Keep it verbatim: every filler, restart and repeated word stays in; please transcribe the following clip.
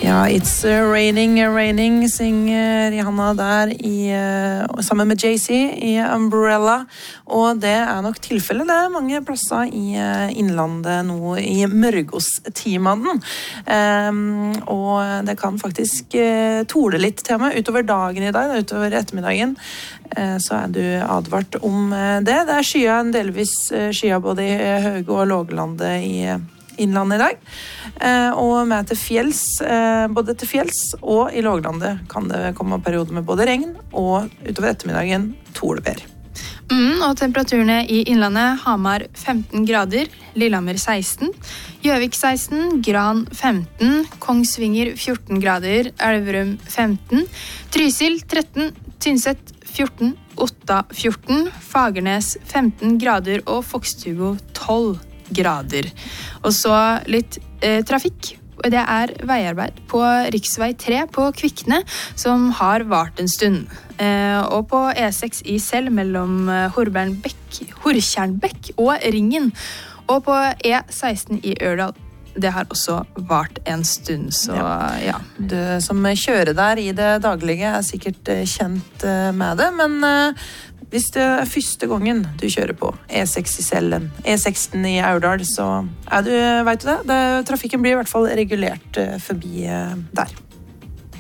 Ja, It's Raining, Raining synger Rihanna der i, sammen med Jay-Z i Umbrella, og det er nok tilfellet, det er mange plasser i innlandet nå i Mørgås-timaden, um, og det kan faktisk uh, tole litt til meg utover dagen i dag, utover ettermiddagen, uh, så er du advart om uh, det. Det er skya, en delvis uh, skya både i Høge og Lågelandet i innlandet i dag, eh, og med til fjells, eh, både til fjells og i Lågelandet kan det komme perioder med både regn og utover ettermiddagen tolevær. Mm, og temperaturene i innlandet: Hamar femten grader, Lillehammer seksten, Gjøvik seksten, Gran femten, Kongsvinger fjorten grader, Elverum femten, Trysil tretten, Tynset fjorten, Otta fjorten, Fagernes femten grader og Fokstugo tolv grader. Og så litt eh, trafikk. Det er veiarbeid på riksvei tre på Kvikne, som har vart en stund. Eh, og på E seks i Sel mellom Horbernbekk, Hortjernbekk og Ringen. Og på E seksten i Ørdal. Det har også vart en stund, så ja. ja. Du som kjører der i det daglige er sikkert kjent med det, men hvis det er første gangen du kjører på E seks i Selen, E seksten i Aurdal, så er du, vet du det, det, trafikken blir i hvert fall regulert forbi der.